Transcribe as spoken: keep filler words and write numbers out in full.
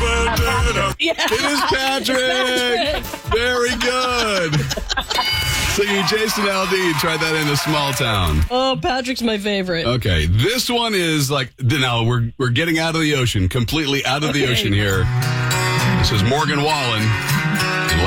Yeah. It is Patrick. Very good. Singing Jason Aldean. Try that in a small town. Oh, Patrick's my favorite. Okay, this one is like, now we're we're getting out of the ocean, completely out of the Okay. ocean here. This is Morgan Wallen.